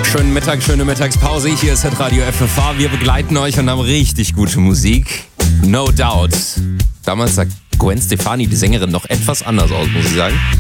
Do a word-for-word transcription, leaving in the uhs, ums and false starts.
Schönen Mittag, schöne Mittagspause. Hier ist Hitradio F F H. Wir begleiten euch und haben richtig gute Musik. No Doubt. Damals sah Gwen Stefani, die Sängerin, noch etwas anders aus, muss ich sagen.